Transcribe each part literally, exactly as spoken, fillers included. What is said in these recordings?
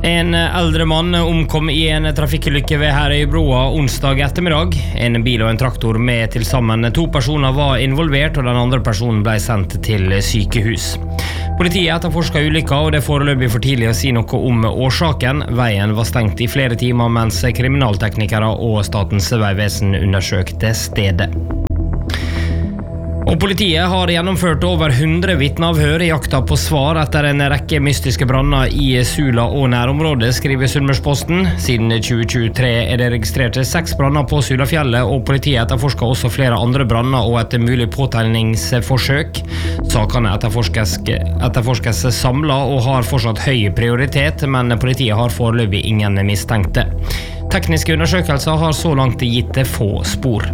En eldre mann omkom i en trafikkulykke ved Herøybroa onsdag ettermiddag. En bil og en traktor med til sammen to personer var involvert, og den andre personen ble sendt til sykehus. Politiet etterforsker ulykka, og det er foreløpig for tidlig å si noe om årsaken. Veien var stengt i flere timer mens kriminalteknikere og Statens vegvesen undersøkte stedet. Og politiet har gjennomført over hundre vitneavhør i jakta på svar etter en rekke mystiske branner i Sula og nærområdet, skriver Sunnmørsposten. Siden tjue tjuetre er det registrert seks branner på Sulafjellet, og politiet etterforsker også flere andre branner og et mulig påtegningsforsøk. Sakene etterforskes, etterforskes samlet og har fortsatt høy prioritet, men politiet har foreløpig ingen mistenkte. Tekniske undersøkelser har så langt gitt få spor.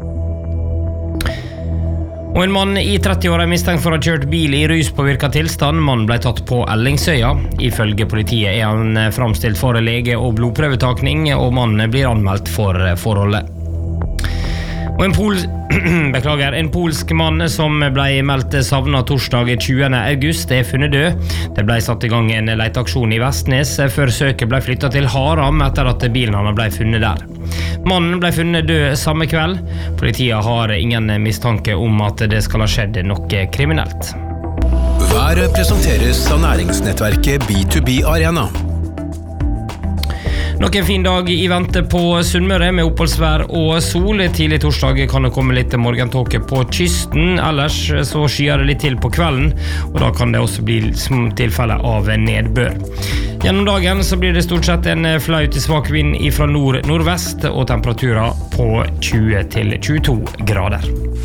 Og en mann i tretti år er mistenkt for å ha kjørt bil i ruspåvirket tilstand. Mannen ble tatt på Ellingsøya. Ifølge politiet er han framstilt for lege- og blodprøvetakning, og mannen blir anmeldt for forholdet. Og en, pol Beklager, en polsk mann som ble meldt savnet torsdag tjuende august er funnet død. Det ble satt i gang en leteaksjon i Vestnes før søket ble flyttet til Haram etter at bilen han ble funnet der. Mannen ble funnet død samme kveld. Politiet har ingen mistanke om at det skal ha skjedd noe kriminelt. Været presenteres av næringsnettverket B to B Arena. Nok en fin dag i vente på Sunnmøre med oppholdsvær og sol. Tidlig torsdag kan det komme litt morgentåke på kysten. Ellers så skyer det litt til på kvelden, og da kan det også bli tilfelle av nedbør. Gjennom dagen så blir det stort sett en flau til svak vind fra nord-nordvest, og temperaturer på tjue til tjueto grader.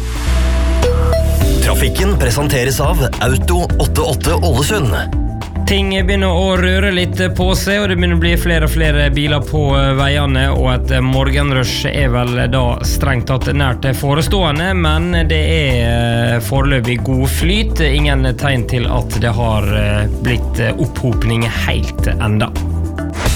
Trafikken presenteres av Auto åttiåtte Ålesund. Ting begynner å røre litt på seg, og det begynner å bli flere og flere biler på veiene, og et morgenrush er vel da strengt tatt nært forestående, men det er foreløpig god flyt. Ingen tegn til at det har blitt opphopning helt enda.